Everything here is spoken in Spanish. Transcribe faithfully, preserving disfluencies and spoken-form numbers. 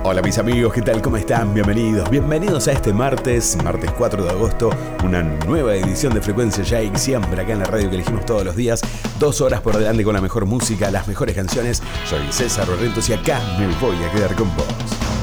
Hola mis amigos, ¿qué tal? ¿Cómo están? Bienvenidos, bienvenidos a este martes, martes cuatro de agosto, una nueva edición de Frecuencia Jake, siempre acá en la radio que elegimos todos los días, dos horas por delante con la mejor música, las mejores canciones. Soy César Barrientos y acá me voy a quedar con vos.